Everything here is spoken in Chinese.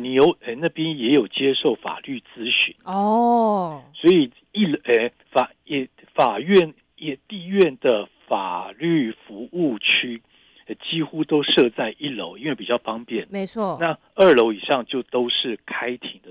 那边也有接受法律咨询哦， 所以法院地院的法律服务区几乎都设在1楼，因为比较方便。 没错。 那2楼以上就都是开庭的